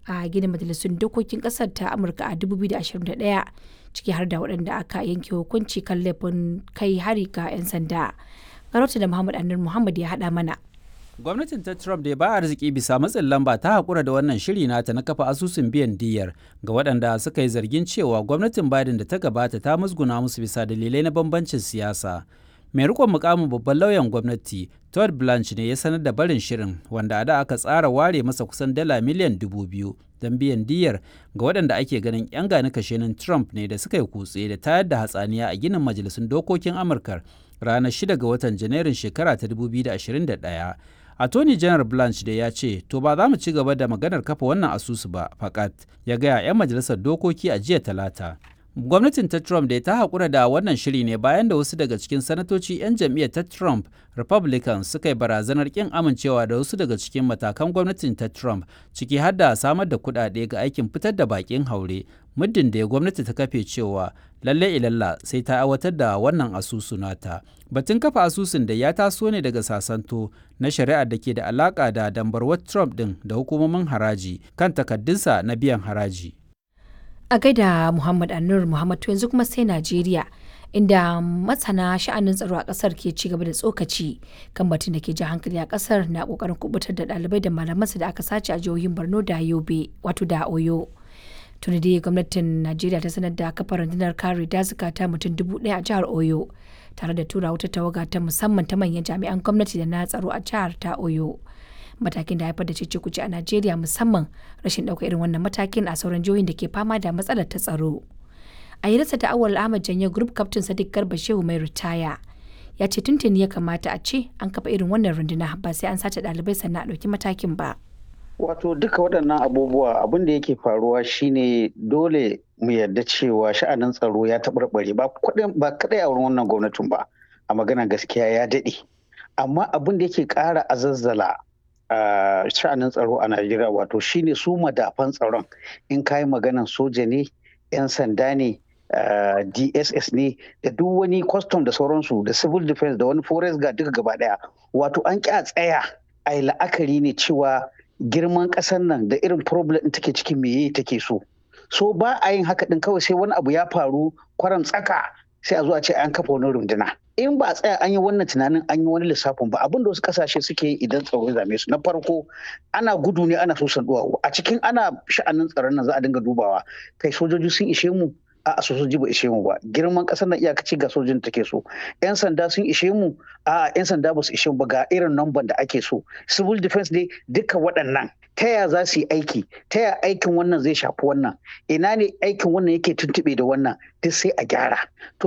a ginin majalisun dokokin kasar ta Amurka a 2021 ciki har da waɗanda aka yanke hukunci kan laifin kai hari ga 'yan sanda. Garauta da Muhammad Anur Muhammad ya haɗa mana. Gwamnatin ta Trump da ba arziki bisa matsin lamba ta haƙura da wannan shiri nata na kafa asusun biyan diyyar ga waɗanda suka yi zargin cewa gwamnatin Biden da ta gabata ta musguna musu bisa dalilai na bambancin siyasa. Mai rikon mukamin babban lauyan gwamnati Todd Blanche ne ya sanar da barin shirin wanda a da aka tsara ware masa kusan dala miliyan 2,000 don biyan diyyar ga waɗanda ake ganin 'yan gani kashenin Trump ne da suka yi kutse da tayar da hatsaniya a ginin majalisun dokokin Amurka ranar 6 ga watan Janairun shekara ta 2021. Attorney General Blanche da ya ce, to ba za mu ci gaba da maganar kafa wannan asusu ba, fakat ya gaya 'yan majalisar dokoki a jiya Talata. Gwamnatin ta Trump da ta haƙura da wannan shiri ne bayan da wasu daga cikin sanatoci 'yan jam'iyyar ta Trump Republicans suka yi barazanar ƙin amincewa da wasu daga cikin matakan gwamnatin ta Trump, ciki har da samar da kuɗaɗe ga aikin fitar da baƙin haure, muddin da gwamnati ta kafe cewa lalle ilalla sai ta aiwatar da wannan asusu nata. Batun kafa asusun da ya taso ne daga sasanto na shari'ar da ke da alaƙa da dambarwar Trump ɗin da hukumomin haraji kan takaddunsa na biyan haraji. A gaida Muhammad Anur Muhammad yanzu kuma sai Najeriya inda masana sha'anin tsaro a kasar ke ci gaba da tsokaci kan batun da ke jan hankali a kasar na kokarin kubutar da ɗalibai da malamansu da aka sace a jihohin Borno da Yobe wato da Oyo. Tuni dai gwamnatin Najeriya ta sanar da kafa rundunar kare dazuka ta mutum 1,000 a jihar Oyo tare da tura wata tawaga ta musamman ta manyan jami'an gwamnati da na tsaro a jihar ta Oyo. Matakin da haifar da cece-kuce a Najeriya musamman rashin ɗaukar irin wannan matakin a sauran jihohin da ke fama da matsalar ta tsaro. A hirarsa ta Awal Ahmad Janye Group Captain Sadiq Garba Shehu mai ritaya ya ce tuntuni ya kamata a ce an kafa irin wannan runduna ba sai an sace ɗalibai sannan a ɗauki matakin ba. Wato duka waɗannan abubuwa abin da yake faruwa shine dole mu yarda cewa sha'anin tsaro ya taɓarɓare ba kaɗai a wurin wannan gwamnatin ba a magana gaskiya ya daɗe. Amma abin da yake ƙara azazzala sha'anin tsaro a Najeriya wato shine su madafan tsaron in kayi maganan soja ne, 'yan sanda ne, DSS ne da duk wani custom da sauransu da civil defense da wani forest guard duka gaba daya wato an ƙi a tsaya a yi la'akari ne cewa girman ƙasar nan da irin problem ɗin take cikin meye take so ba a yin haka ɗin kawai sai wani abu ya faru kwaram tsaka sai a zo a ce an kafa wani runduna. In ba a tsaya an yi wannan tunanin an yi wani lissafin ba abin da wasu kasashe suke yi idan tsaro ya zame su na farko ana gudu ne ana so duwawu a cikin ana sha'anin tsaron nan za a dinga dubawa kai sojoji sun ishe mu a sojoji ba ishe mu ba girman kasar nan iyakaci ga sojojin take so yan sanda sun ishe mu a yan sanda ba su ishe mu ba ga irin namban da ake so civil defense ne duka waɗannan ta ya za su yi aiki ta ya aikin wannan zai shafi wannan ina ne aikin wannan yake tuntuɓe da wannan duk sai a gyara to